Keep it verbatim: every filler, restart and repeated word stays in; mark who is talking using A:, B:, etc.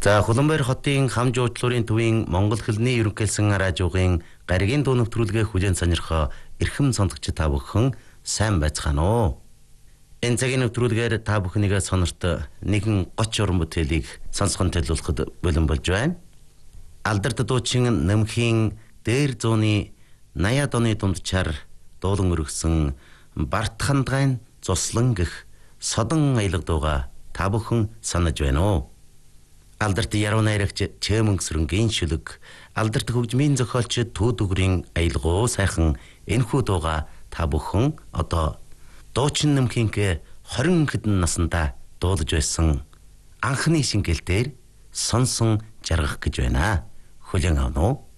A: За Хуланбаяр хотын хам жуучлалын төвийн Монгол хэлний ерөнхийлсэн радиогийн гаригийн дуу нэвтрүүлгээ хүлээн сонирхоо эрхэм сонсогч та бүхэн сайн байцгаана уу. Энэ цагийн нэвтрүүлгээр та бүхнийгээ сонорт нэгэн гоч уран бүтээлийг сонсгон төлөвлөхөд бэлэн болж байна. Алдарт дуучин Нэмхийн дээр зууны наяад оны дундчаар дуулан өргөсөн Барт хандгайн цуслан гэх содон аялга дууга та бүхэн санаж байна уу? Алдарт яруу найрагч Чээмэнгсрэнгийн шүлэг, алдарт хөгжмийн зохиолч Түүдүгрийн аялгуу сайхан энэхүү дууга та бүхэн одоо дуучин Нэмхийнхээ хорин хэдэн наснда дуулж байсан анхны шингээл дээр сонсон жаргах гэж байна. Хүлээн авна уу?